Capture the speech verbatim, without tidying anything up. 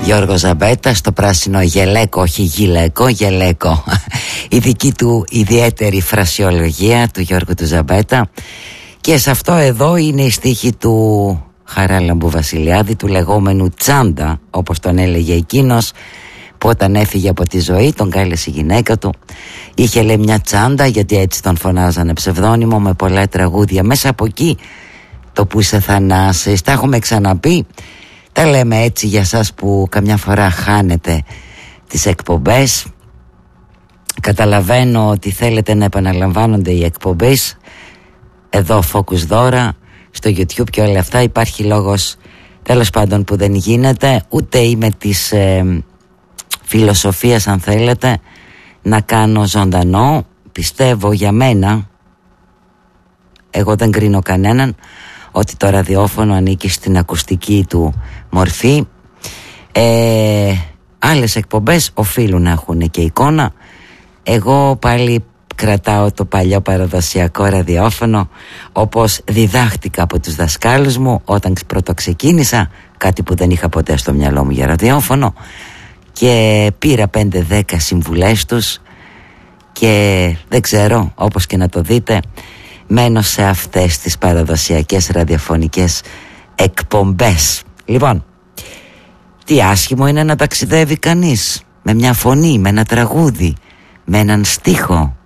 Γιώργο Ζαμπέτα, στο πράσινο γελέκο, όχι γυλαίκο, γελέκο. Η δική του ιδιαίτερη φρασιολογία του Γιώργου του Ζαμπέτα. Και σε αυτό εδώ είναι η στίχη του Χαράλαμπου Βασιλιάδη, του λεγόμενου Τσάντα, όπως τον έλεγε εκείνος, που όταν έφυγε από τη ζωή τον κάλεσε η γυναίκα του. Είχε, λέει, μια τσάντα, γιατί έτσι τον φωνάζανε ψευδόνυμο, με πολλά τραγούδια. Μέσα από εκεί το που είσαι Θανάσης, τα έχουμε ξαναπεί. Τα λέμε έτσι για σας που καμιά φορά χάνετε τις εκπομπές. Καταλαβαίνω ότι θέλετε να επαναλαμβάνονται οι εκπομπές. Εδώ Focus Δώρα, στο YouTube και όλα αυτά. Υπάρχει λόγος, τέλος πάντων, που δεν γίνεται. Ούτε είμαι της ε, φιλοσοφίας, αν θέλετε, να κάνω ζωντανό. Πιστεύω για μένα, εγώ δεν κρίνω κανέναν, ότι το ραδιόφωνο ανήκει στην ακουστική του μορφή. ε, Άλλες εκπομπές οφείλουν να έχουν και εικόνα. Εγώ πάλι κρατάω το παλιό παραδοσιακό ραδιόφωνο, όπως διδάχτηκα από τους δασκάλους μου όταν πρώτο ξεκίνησα, κάτι που δεν είχα ποτέ στο μυαλό μου για ραδιόφωνο, και πήρα πέντε δέκα συμβουλές τους και δεν ξέρω, όπως και να το δείτε, μένω σε αυτές τις παραδοσιακές ραδιοφωνικές εκπομπές. Λοιπόν, τι άσχημο είναι να ταξιδεύει κανείς με μια φωνή, με ένα τραγούδι, με έναν στίχο.